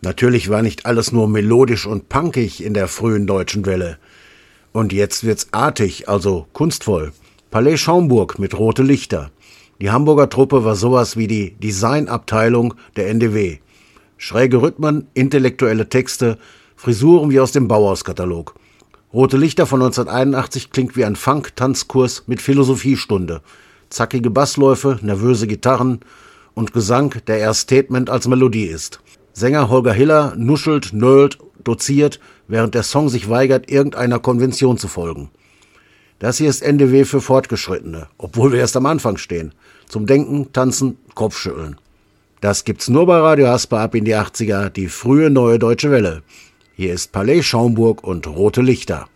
Natürlich war nicht alles nur melodisch und punkig in der frühen deutschen Welle. Und jetzt wird's artig, also kunstvoll. Palais Schaumburg mit Rote Lichter. Die Hamburger Truppe war sowas wie die Designabteilung der NDW. Schräge Rhythmen, intellektuelle Texte, Frisuren wie aus dem Bauhaus-Katalog. Rote Lichter von 1981 klingt wie ein Funk-Tanzkurs mit Philosophiestunde. Zackige Bassläufe, nervöse Gitarren und Gesang, der eher Statement als Melodie ist. Sänger Holger Hiller nuschelt, nölt, doziert, während der Song sich weigert, irgendeiner Konvention zu folgen. Das hier ist NDW für Fortgeschrittene, obwohl wir erst am Anfang stehen. Zum Denken, Tanzen, Kopfschütteln. Das gibt's nur bei Radio Hasper ab in die 80er, die frühe neue deutsche Welle. Hier ist Palais Schaumburg und Rote Lichter.